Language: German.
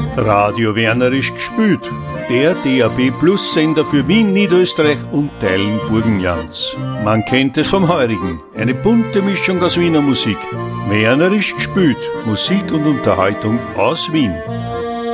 Radio Wernerisch gespült. Der DAB Plus Sender für Wien, Niederösterreich und Teilen Burgenlands. Man kennt es vom Heurigen. Eine bunte Mischung aus Wiener Musik. Wernerisch gespült. Musik und Unterhaltung aus Wien.